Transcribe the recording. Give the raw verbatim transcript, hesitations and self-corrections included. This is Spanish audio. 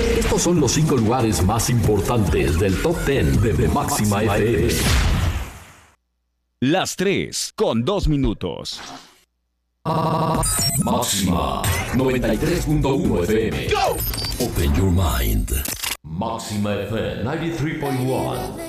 Estos son los cinco lugares más importantes del Top diez de, de Máxima F M. Las tres con dos minutos. Máxima noventa y tres punto uno F M. Go! Open your mind. Máxima F M noventa y tres punto uno.